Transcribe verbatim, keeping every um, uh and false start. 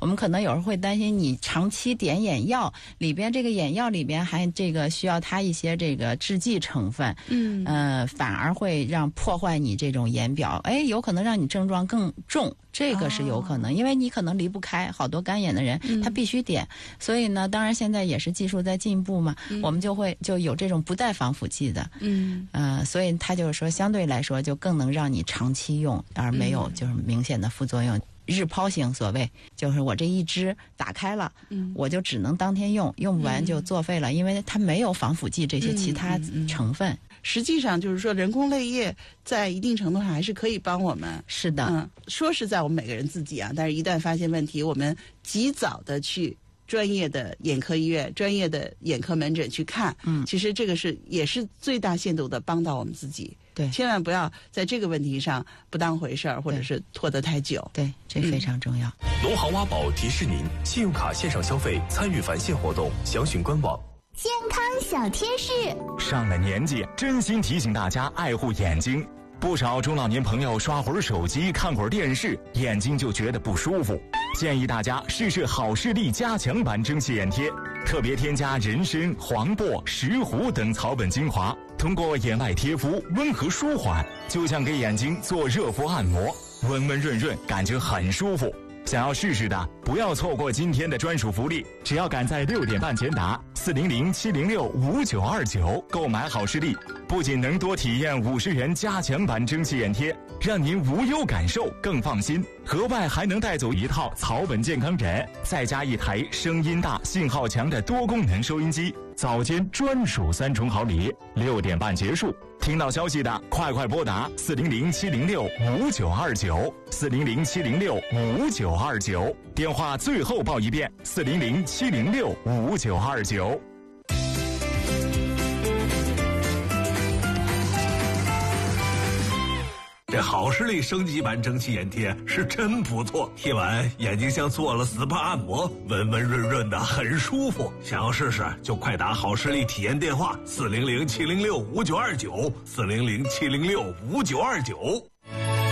们可能有时候会担心你长期点眼药里边这个眼药里边还这个需要它一些这个制剂成分，嗯，呃，反而会让破坏你这种眼表，哎，有可能让你症状更重。这个是有可能，因为你可能离不开，好多干眼的人、嗯、他必须点，所以呢，当然现在也是技术在进步嘛，嗯、我们就会就有这种不带防腐剂的，嗯，呃，所以他就是说相对来说就更能让你长期用，而没有就是明显的副作用。嗯，日抛型所谓就是我这一支打开了、嗯、我就只能当天用，用不完就作废了、嗯、因为它没有防腐剂这些其他成分、嗯嗯嗯、 实际上就是说人工泪液在一定程度上还是可以帮我们， 是的， 嗯，说是在我们每个人自己啊，但是一旦发现问题，我们及早的去专业的眼科医院、专业的眼科门诊去看，嗯，其实这个是也是最大限度的帮到我们自己。 对， 千万不要在这个问题上不当回事儿，或者是拖得太久。 对，这非常重要。 农行挖宝提示您：信用卡线上消费参与返现活动，详询官网。 健康小贴士： 上了年纪，真心提醒大家爱护眼睛。不少中老年朋友刷会儿手机、看会儿电视，眼睛就觉得不舒服。建议大家试试好视力加强版蒸汽眼贴，特别添加人参、黄柏、石斛等草本精华，通过眼外贴敷温和舒缓，就像给眼睛做热敷按摩，温温润润，感觉很舒服。想要试试的，不要错过今天的专属福利，只要赶在六点半前打四零零七零六五九二九购买好视力，不仅能多体验五十元加强版蒸汽眼贴，让您无忧感受更放心，额外还能带走一套草本健康枕，再加一台声音大、信号强的多功能收音机，早间专属三重好礼。六点半结束，听到消息的快快拨打四零零七零六五九二九四零零七零六五九二九，电话最后报一遍：四零零七零六五九二九。 这好视力升级版蒸汽眼贴是真不错，贴完眼睛像做了 S P A 按摩，温温润润的，很舒服。想要试试就快打好视力体验电话四零零七零六五九二九四零零七零六五九二九。